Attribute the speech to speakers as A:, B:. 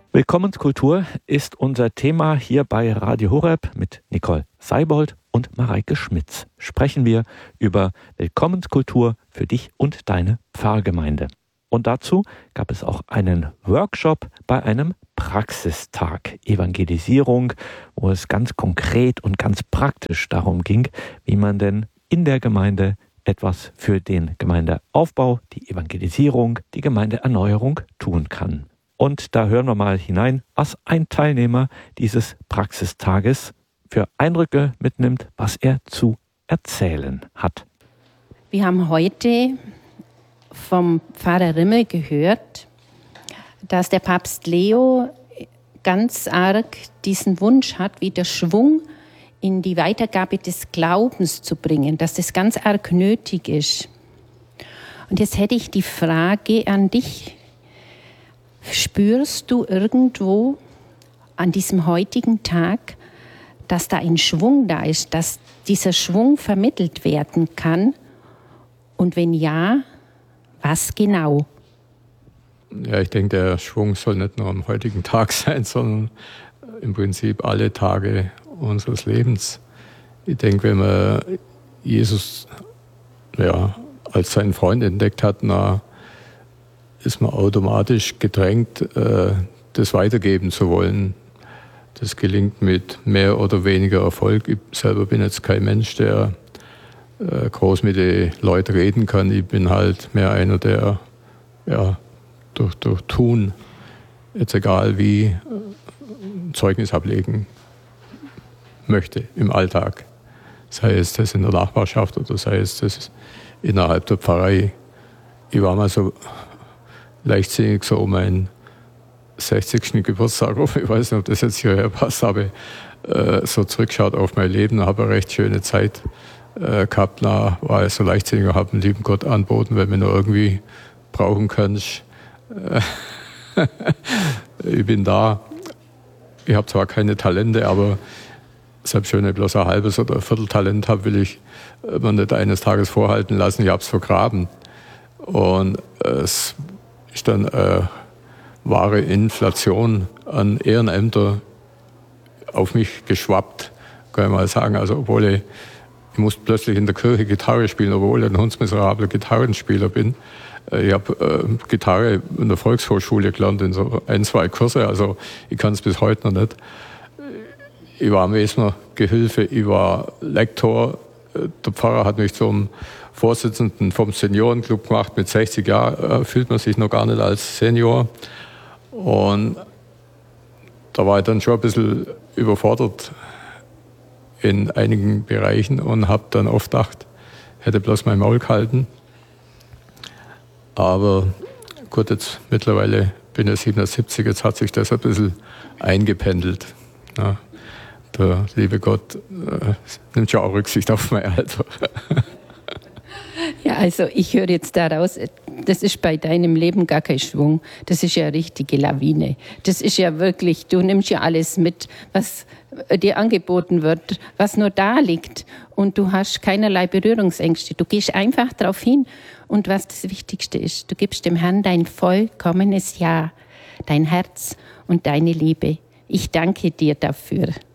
A: Willkommenskultur ist unser Thema hier bei Radio Horeb. Mit Nicole Seibold und Mareike Schmitz sprechen wir über Willkommenskultur für dich und deine Pfarrgemeinde. Und dazu gab es auch einen Workshop bei einem Praxistag Evangelisierung, wo es ganz konkret und ganz praktisch darum ging, wie man denn in der Gemeinde etwas für den Gemeindeaufbau, die Evangelisierung, die Gemeindeerneuerung tun kann. Und da hören wir mal hinein, was ein Teilnehmer dieses Praxistages für Eindrücke mitnimmt, was er zu erzählen hat.
B: Wir haben heute vom Pfarrer Rimmel gehört, dass der Papst Leo ganz arg diesen Wunsch hat, wieder Schwung in die Weitergabe des Glaubens zu bringen, dass das ganz arg nötig ist. Und jetzt hätte ich die Frage an dich: Spürst du irgendwo an diesem heutigen Tag, dass da ein Schwung da ist, dass dieser Schwung vermittelt werden kann? Und wenn ja, was genau?
C: Ja, ich denke, der Schwung soll nicht nur am heutigen Tag sein, sondern im Prinzip alle Tage unseres Lebens. Ich denke, wenn man Jesus als seinen Freund entdeckt hat, ist man automatisch gedrängt, das weitergeben zu wollen. Das gelingt mit mehr oder weniger Erfolg. Ich selber bin jetzt kein Mensch, der groß mit den Leuten reden kann. Ich bin halt mehr einer, der durch Tun, jetzt egal wie, ein Zeugnis ablegen möchte im Alltag. Sei es das in der Nachbarschaft oder sei es das innerhalb der Pfarrei. Ich war mal so leichtsinnig so um meinen 60. Geburtstag rum, ich weiß nicht, ob das jetzt hierher passt, habe so zurückschaut auf mein Leben, habe eine recht schöne Zeit gehabt, war ich so leichtsinnig und habe dem lieben Gott anboten, wenn du nur irgendwie brauchen kannst. Ich bin da. Ich habe zwar keine Talente, aber selbst wenn ich bloß ein halbes oder ein Vierteltalent habe, will ich mir nicht eines Tages vorhalten lassen, ich habe es vergraben. Und es ist dann wahre Inflation an Ehrenämter auf mich geschwappt, kann ich mal sagen. Also obwohl ich musste plötzlich in der Kirche Gitarre spielen, obwohl ich ein hundsmiserabler Gitarrenspieler bin. Ich habe Gitarre in der Volkshochschule gelernt, in so 1-2 Kurse, also ich kann es bis heute noch nicht. Ich war Mesner Gehilfe, ich war Lektor. Der Pfarrer hat mich zum Vorsitzenden vom Seniorenclub gemacht. Mit 60 Jahren fühlt man sich noch gar nicht als Senior. Und da war ich dann schon ein bisschen überfordert in einigen Bereichen und habe dann oft gedacht, hätte bloß mein Maul gehalten. Aber gut, jetzt mittlerweile bin ich 77, jetzt hat sich das ein bisschen eingependelt. Ja, der liebe Gott nimmt schon auch Rücksicht auf mein Alter.
B: Ja, also ich höre jetzt daraus, das ist bei deinem Leben gar kein Schwung. Das ist ja eine richtige Lawine. Das ist ja wirklich, du nimmst ja alles mit, was dir angeboten wird, was nur da liegt. Und du hast keinerlei Berührungsängste. Du gehst einfach drauf hin. Und was das Wichtigste ist, du gibst dem Herrn dein vollkommenes Ja, dein Herz und deine Liebe. Ich danke dir dafür.